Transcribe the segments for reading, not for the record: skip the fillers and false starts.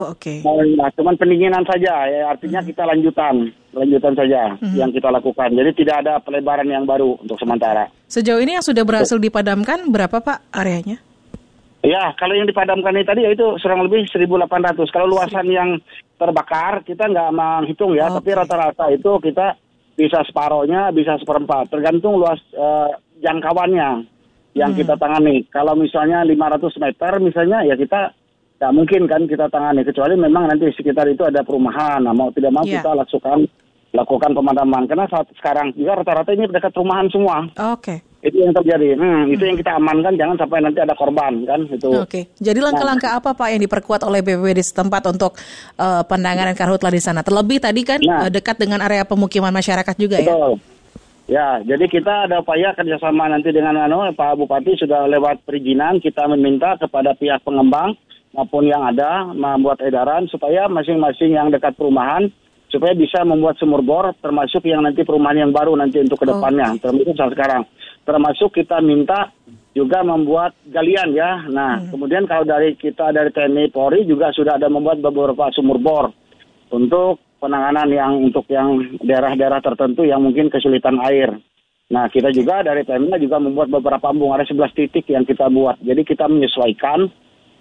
Oke. Nah, cuman pendinginan saja, ya artinya kita lanjutan saja yang kita lakukan. Jadi tidak ada pelebaran yang baru untuk sementara. Sejauh ini yang sudah berhasil dipadamkan berapa Pak areanya? Ya, kalau yang dipadamkan ini tadi yaitu kurang lebih 1.800. Kalau luasan yang terbakar kita nggak menghitung ya, tapi rata-rata itu kita bisa separohnya, bisa seperempat, tergantung luas jangkauannya yang kita tangani. Kalau misalnya 500 meter misalnya, ya kita nggak mungkin kan kita tangani, kecuali memang nanti di sekitar itu ada perumahan. Nah, mau tidak mau kita lakukan pemadaman. Karena saat sekarang juga rata-rata ini dekat perumahan semua. Oke. Itu yang terjadi. Itu yang kita amankan, jangan sampai nanti ada korban kan. Itu. Oke. Jadi langkah-langkah apa Pak yang diperkuat oleh BPBD setempat untuk penanganan karhutlah di sana? Terlebih tadi kan dekat dengan area pemukiman masyarakat juga. Betul. Ya, jadi kita ada upaya kerjasama nanti dengan Pak Bupati sudah lewat perizinan, kita meminta kepada pihak pengembang maupun yang ada membuat edaran supaya masing-masing yang dekat perumahan supaya bisa membuat sumur bor, termasuk yang nanti perumahan yang baru nanti untuk kedepannya, termasuk saat sekarang. Termasuk kita minta juga membuat galian ya. Nah, kemudian kalau dari TNI Polri juga sudah ada membuat beberapa sumur bor untuk penanganan untuk yang daerah-daerah tertentu yang mungkin kesulitan air. Nah, kita juga dari Pemda juga membuat beberapa embung, ada 11 titik yang kita buat. Jadi kita menyesuaikan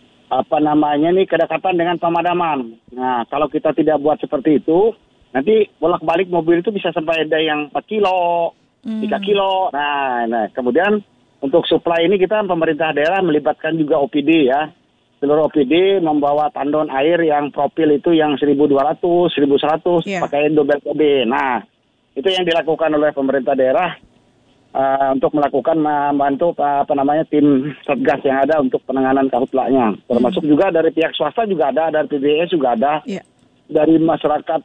kedekatan dengan pemadaman. Nah, kalau kita tidak buat seperti itu, nanti bolak-balik mobil itu bisa sampai ada yang 4 kilo, 3 kilo. Nah, kemudian untuk supply ini kita pemerintah daerah melibatkan juga OPD ya. Seluruh OPD membawa tandon air yang profil itu yang 1.200, 1.100, pakai double OB. Nah, itu yang dilakukan oleh pemerintah daerah untuk melakukan membantu tim satgas yang ada untuk penanganan karhutlanya. Termasuk juga dari pihak swasta juga ada, dari PBS juga ada, dari masyarakat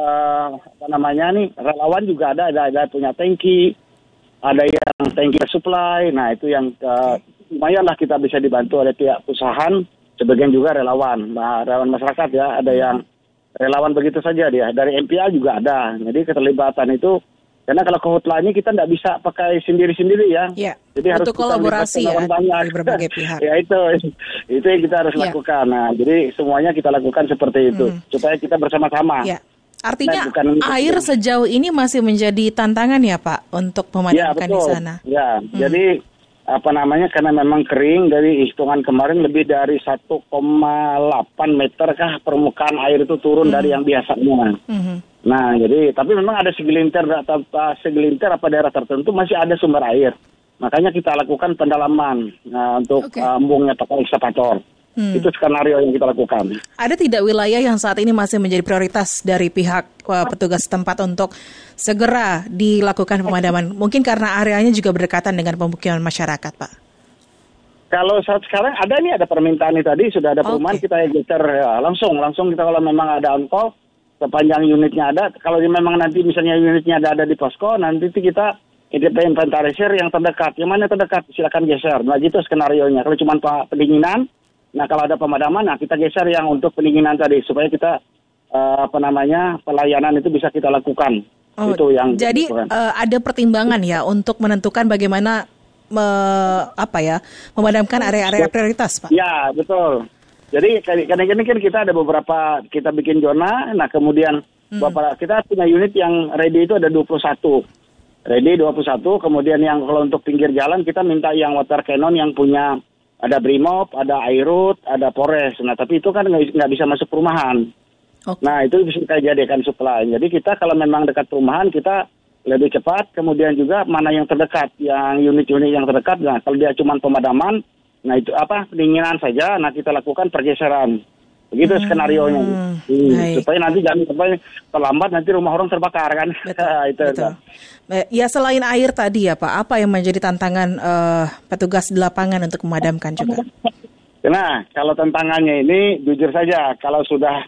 relawan juga ada punya tangki, ada yang tangki supply. Nah itu yang lumayanlah kita bisa dibantu oleh pihak perusahaan, sebagian juga relawan, relawan masyarakat ya, ada yang relawan begitu saja dia. Dari MPA juga ada. Jadi keterlibatan itu. Karena kalau karhutla ini kita tidak bisa pakai sendiri-sendiri ya. Jadi harus kolaborasi ya dari berbagai pihak. Ya itu yang kita harus lakukan. Nah, jadi semuanya kita lakukan seperti itu supaya kita bersama-sama. Artinya air sejauh ini masih menjadi tantangan ya Pak untuk memadamkan di sana. Ya, jadi karena memang kering, dari hitungan kemarin lebih dari 1,8 meter kah permukaan air itu turun dari yang biasanya. Nah, jadi tapi memang ada segelintir apa daerah tertentu masih ada sumber air. Makanya kita lakukan pendalaman untuk embungnya pakai ekskavator. Itu skenario yang kita lakukan. Ada tidak wilayah yang saat ini masih menjadi prioritas dari pihak petugas setempat untuk segera dilakukan pemadaman? Mungkin karena areanya juga berdekatan dengan pemukiman masyarakat, Pak. Kalau saat sekarang ada permintaan ini tadi, sudah ada perumahan kita geser langsung kita kalau memang ada on-call, sepanjang unitnya ada. Kalau memang nanti misalnya unitnya ada di posko, nanti kita inventarisir yang terdekat. Yang mana terdekat silakan geser. Nah gitu skenario-nya. Kalau cuma pendinginan, nah kalau ada pemadaman, nah kita geser yang untuk pendinginan tadi supaya kita pelayanan itu bisa kita lakukan. Itu yang jadi ada pertimbangan ya untuk menentukan bagaimana memadamkan area-area prioritas, Pak. Ya, betul. Jadi kadang-kadang kan kita ada beberapa, kita bikin zona, nah kemudian kita punya unit yang ready itu ada 21. Ready 21, kemudian yang kalau untuk pinggir jalan kita minta yang water cannon yang punya ada Brimob, ada Airut, ada Polres. Nah tapi itu kan nggak bisa masuk perumahan. Nah itu bisa kita jadikan supply. Jadi kita kalau memang dekat perumahan kita lebih cepat, kemudian juga mana yang terdekat, yang unit-unit yang terdekat. Nah kalau dia cuma pemadaman, nah itu pendinginan saja, nah kita lakukan pergeseran. Begitu skenario-nya. Supaya nanti jangan sampai terlambat nanti rumah orang terbakar kan. Betul. Ya selain air tadi ya Pak, apa yang menjadi tantangan petugas di lapangan untuk memadamkan juga? Nah, kalau tantangannya ini jujur saja, kalau sudah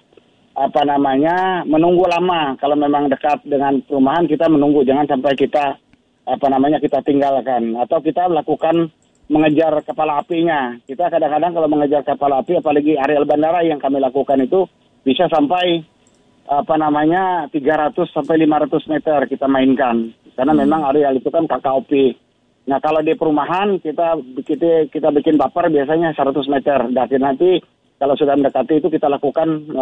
menunggu lama, kalau memang dekat dengan perumahan kita menunggu, jangan sampai kita kita tinggalkan atau kita lakukan mengejar kepala apinya. Kita kadang-kadang kalau mengejar kepala api, apalagi areal bandara yang kami lakukan itu bisa sampai 300 sampai 500 meter kita mainkan. Karena memang areal itu kan KKOP. Nah kalau di perumahan kita bikin buffer biasanya 100 meter. Dan nanti kalau sudah mendekati itu kita lakukan